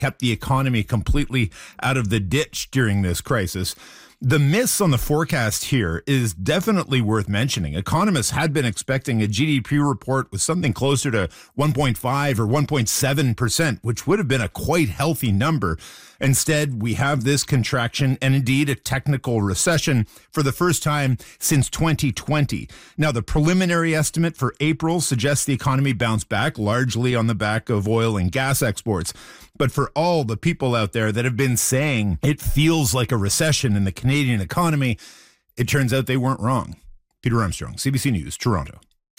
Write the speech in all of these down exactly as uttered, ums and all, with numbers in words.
kept the economy completely out of the ditch during this crisis. The miss on the forecast here is definitely worth mentioning. Economists had been expecting a G D P report with something closer to one point five or one point seven percent, which would have been a quite healthy number. Instead, we have this contraction and indeed a technical recession for the first time since twenty twenty. Now, the preliminary estimate for April suggests the economy bounced back largely on the back of oil and gas exports. But for all the people out there that have been saying it feels like a recession in the Canadian economy, it turns out they weren't wrong. Peter Armstrong, C B C News, Toronto.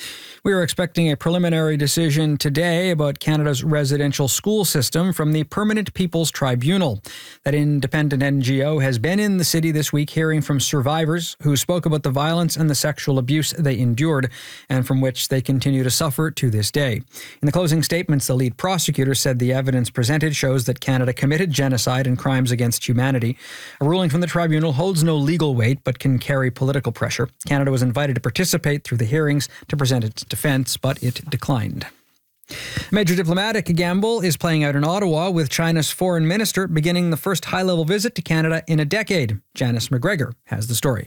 We are expecting a preliminary decision today about Canada's residential school system from the Permanent People's Tribunal. That independent N G O has been in the city this week hearing from survivors who spoke about the violence and the sexual abuse they endured and from which they continue to suffer to this day. In the closing statements, the lead prosecutor said the evidence presented shows that Canada committed genocide and crimes against humanity. A ruling from the tribunal holds no legal weight but can carry political pressure. Canada was invited to participate through the hearings to present its defense, but it declined. A major diplomatic gamble is playing out in Ottawa with China's foreign minister beginning the first high-level visit to Canada in a decade. Janice McGregor has the story.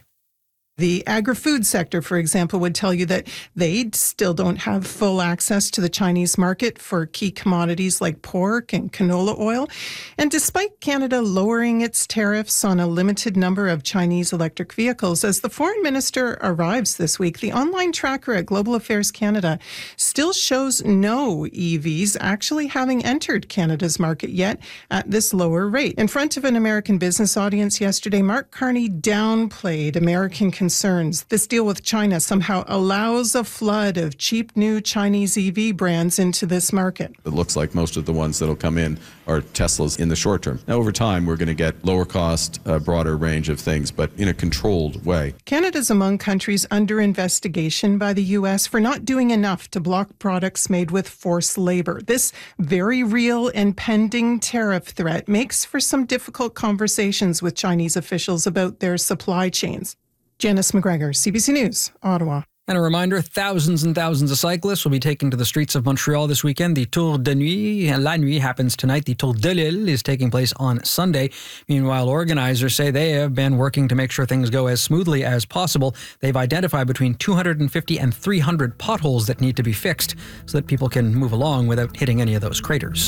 The agri-food sector, for example, would tell you that they still don't have full access to the Chinese market for key commodities like pork and canola oil. And despite Canada lowering its tariffs on a limited number of Chinese electric vehicles, as the foreign minister arrives this week, the online tracker at Global Affairs Canada still shows no E Vs actually having entered Canada's market yet at this lower rate. In front of an American business audience yesterday, Mark Carney downplayed American concerns. This deal with China somehow allows a flood of cheap new Chinese E V brands into this market. It looks like most of the ones that'll come in are Teslas in the short term. Now, over time, we're going to get lower cost, a broader range of things, but in a controlled way. Canada's among countries under investigation by the U S for not doing enough to block products made with forced labor. This very real and pending tariff threat makes for some difficult conversations with Chinese officials about their supply chains. Janice McGregor, C B C News, Ottawa. And a reminder, thousands and thousands of cyclists will be taking to the streets of Montreal this weekend. The Tour de Nuit, La Nuit, happens tonight. The Tour de l'Île is taking place on Sunday. Meanwhile, organizers say they have been working to make sure things go as smoothly as possible. They've identified between two hundred fifty and three hundred potholes that need to be fixed so that people can move along without hitting any of those craters.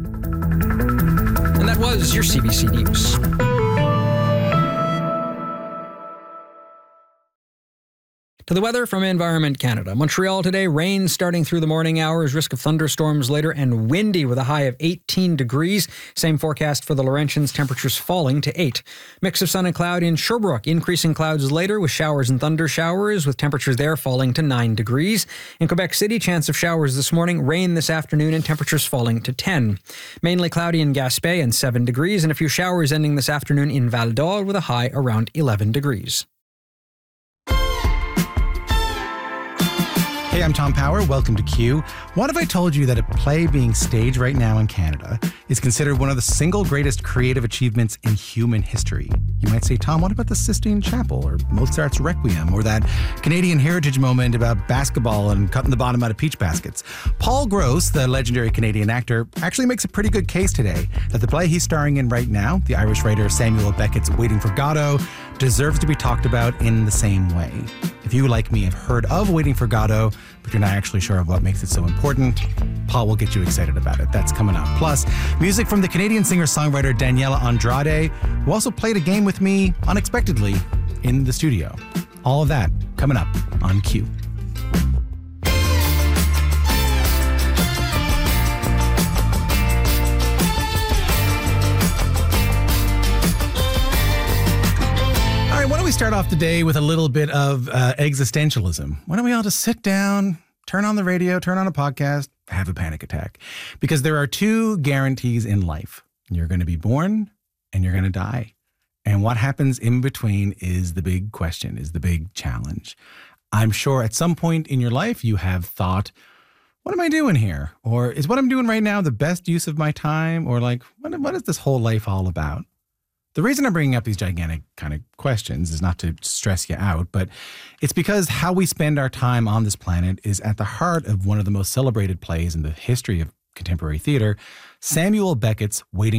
And that was your C B C News. To the weather from Environment Canada. Montreal today, rain starting through the morning hours, risk of thunderstorms later, and windy with a high of eighteen degrees. Same forecast for the Laurentians, temperatures falling to eight. Mix of sun and cloud in Sherbrooke, increasing clouds later with showers and thunder showers, with temperatures there falling to nine degrees. In Quebec City, chance of showers this morning, rain this afternoon, and temperatures falling to ten. Mainly cloudy in Gaspé and seven degrees, and a few showers ending this afternoon in Val d'Or with a high around eleven degrees. Hey, I'm Tom Power. Welcome to Q. What if I told you that a play being staged right now in Canada is considered one of the single greatest creative achievements in human history? You might say, Tom, what about the Sistine Chapel or Mozart's Requiem or that Canadian heritage moment about basketball and cutting the bottom out of peach baskets? Paul Gross, the legendary Canadian actor, actually makes a pretty good case today that the play he's starring in right now, the Irish writer Samuel Beckett's Waiting for Godot, deserves to be talked about in the same way. If you, like me, have heard of Waiting for Godot, but you're not actually sure of what makes it so important, Paul will get you excited about it. That's coming up. Plus, music from the Canadian singer-songwriter Daniela Andrade, who also played a game with me unexpectedly in the studio. All of that coming up on Q. Why don't we start off today with a little bit of uh, existentialism? Why don't we all just sit down, turn on the radio, turn on a podcast, have a panic attack? Because there are two guarantees in life. You're going to be born and you're going to die. And what happens in between is the big question, is the big challenge. I'm sure at some point in your life you have thought, what am I doing here? Or is what I'm doing right now the best use of my time? Or like, what, what is this whole life all about? The reason I'm bringing up these gigantic kind of questions is not to stress you out, but it's because how we spend our time on this planet is at the heart of one of the most celebrated plays in the history of contemporary theater, Samuel Beckett's Waiting